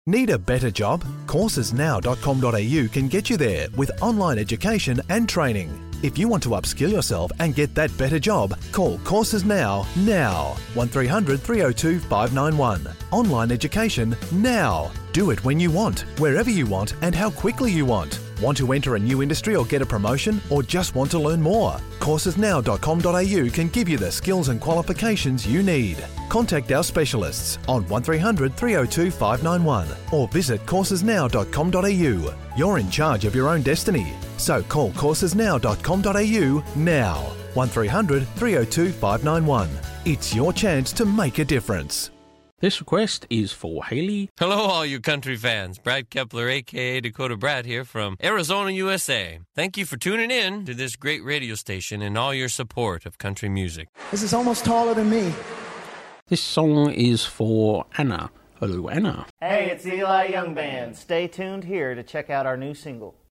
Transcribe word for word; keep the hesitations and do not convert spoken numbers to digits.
Need a better job? courses now dot com dot a u can get you there with online education and training. If you want to upskill yourself and get that better job, call Courses Now, now. one three hundred three oh two five nine one. Online education now. Do it when you want, wherever you want and how quickly you want. Want to enter a new industry or get a promotion, or just want to learn more? courses now dot com dot a u can give you the skills and qualifications you need. Contact our specialists on one three hundred three oh two five nine one or visit courses now dot com dot a u. You're in charge of your own destiny, so call courses now dot com dot a u now. one three hundred three oh two five nine one. It's your chance to make a difference. This request is for Haley. Hello, all you country fans. Brad Kepler, a k a. Dakota Brad here from Arizona, U S A. Thank you for tuning in to this great radio station and all your support of country music. This is almost taller than me. This song is for Anna. Hello, Anna. Hey, it's Eli Young Band. Stay tuned here to check out our new single.